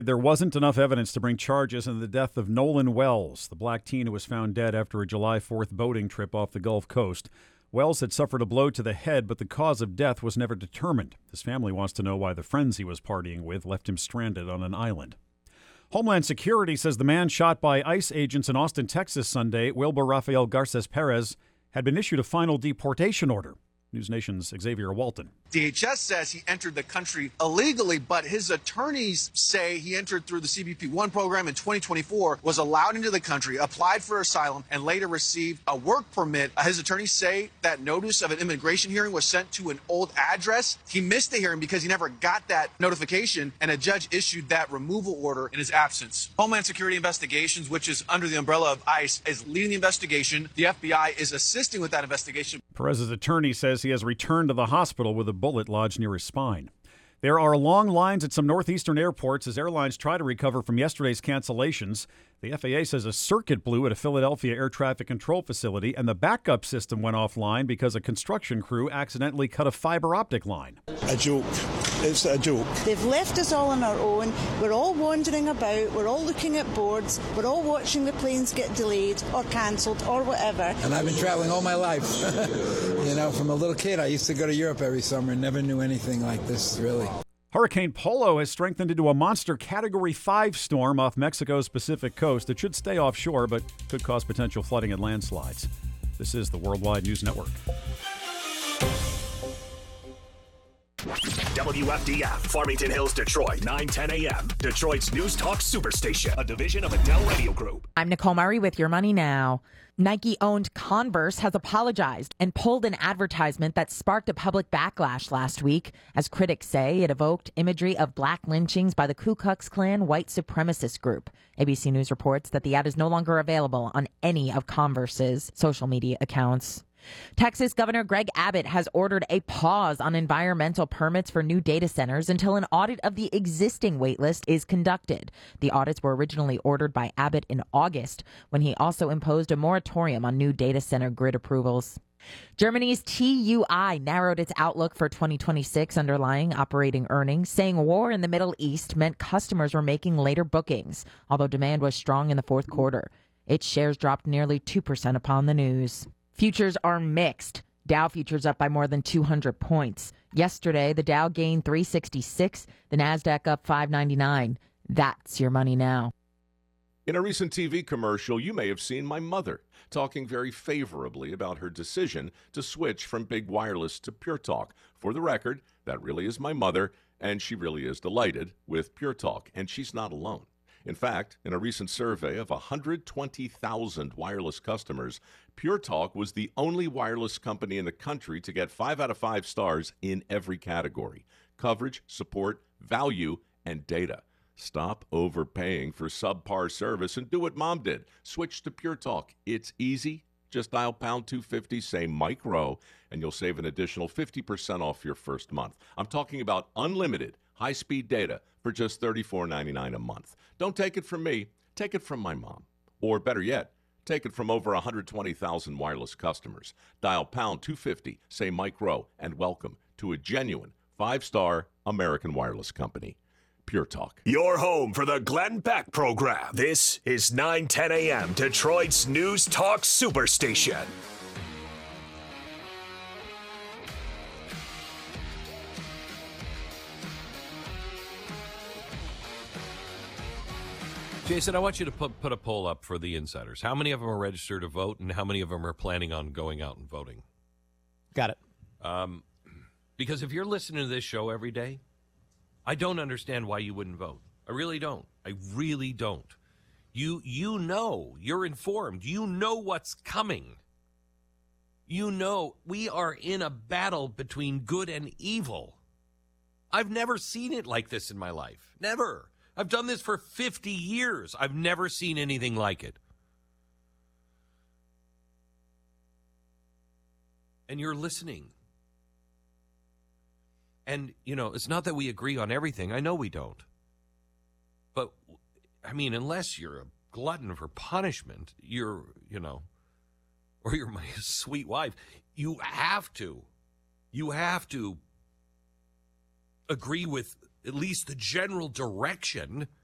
There wasn't enough evidence to bring charges in the death of Nolan Wells, the black teen who was found dead after a July 4th boating trip off the Gulf Coast. Wells had suffered a blow to the head, but the cause of death was never determined. His family wants to know why the friends he was partying with left him stranded on an island. Homeland Security says the man shot by ICE agents in Austin, Texas Sunday, Wilbur Rafael Garces Perez, had been issued a final deportation order. News Nation's Xavier Walton. DHS says he entered the country illegally, but his attorneys say he entered through the CBP-1 program in 2024, was allowed into the country, applied for asylum, and later received a work permit. His attorneys say that notice of an immigration hearing was sent to an old address. He missed the hearing because he never got that notification, and a judge issued that removal order in his absence. Homeland Security Investigations, which is under the umbrella of ICE, is leading the investigation. The FBI is assisting with that investigation. Perez's attorney says he has returned to the hospital with a bullet lodged near his spine. There are long lines at some northeastern airports as airlines try to recover from yesterday's cancellations. The FAA says a circuit blew at a Philadelphia air traffic control facility, and the backup system went offline because a construction crew accidentally cut a fiber optic line. A joke. It's a joke. They've left us all on our own. We're all wandering about. We're all looking at boards. We're all watching the planes get delayed or cancelled or whatever. And I've been traveling all my life. From a little kid, I used to go to Europe every summer and never knew anything like this, really. Hurricane Polo has strengthened into a monster Category 5 storm off Mexico's Pacific coast. It should stay offshore, but could cause potential flooding and landslides. This is the Worldwide News Network. WFDF, Farmington Hills, Detroit, 9:10 a.m. Detroit's News Talk Superstation, a division of Adele Radio Group. I'm Nicole Murray with Your Money Now. Nike-owned Converse has apologized and pulled an advertisement that sparked a public backlash last week. As critics say, it evoked imagery of black lynchings by the Ku Klux Klan white supremacist group. ABC News reports that the ad is no longer available on any of Converse's social media accounts. Texas Governor Greg Abbott has ordered a pause on environmental permits for new data centers until an audit of the existing waitlist is conducted. The audits were originally ordered by Abbott in August, when he also imposed a moratorium on new data center grid approvals. Germany's TUI narrowed its outlook for 2026 underlying operating earnings, saying war in the Middle East meant customers were making later bookings, although demand was strong in the fourth quarter. Its shares dropped nearly 2% upon the news. Futures are mixed. Dow futures up by more than 200 points. Yesterday, the Dow gained 366, the Nasdaq up 599. That's Your Money Now. In a recent TV commercial, you may have seen my mother talking very favorably about her decision to switch from Big Wireless to Pure Talk. For the record, that really is my mother, and she really is delighted with Pure Talk, and she's not alone. In fact, in a recent survey of 120,000 wireless customers, Pure Talk was the only wireless company in the country to get 5 out of 5 stars in every category: coverage, support, value, and data. Stop overpaying for subpar service and do what Mom did. Switch to Pure Talk. It's easy. Just dial pound 250, say Mike Rowe, and you'll save an additional 50% off your first month. I'm talking about unlimited high-speed data for just $34.99 a month. Don't take it from me. Take it from my mom. Or better yet, take it from over 120,000 wireless customers. Dial pound 250, say Mike Rowe, and welcome to a genuine 5-star American wireless company. Pure Talk. Your home for the Glenn Beck program. This is 9:10 a.m. Detroit's News Talk Superstation. Jason, I want you to put a poll up for the insiders. How many of them are registered to vote, and how many of them are planning on going out and voting? Got it. Because if you're listening to this show every day, I don't understand why you wouldn't vote. I really don't. I really don't. You know, you're informed. You know what's coming. You know we are in a battle between good and evil. I've never seen it like this in my life. Never. I've done this for 50 years. I've never seen anything like it. And you're listening. And, you know, it's not that we agree on everything. I know we don't. But, I mean, unless you're a glutton for punishment, or you're my sweet wife, you have to agree with at least the general direction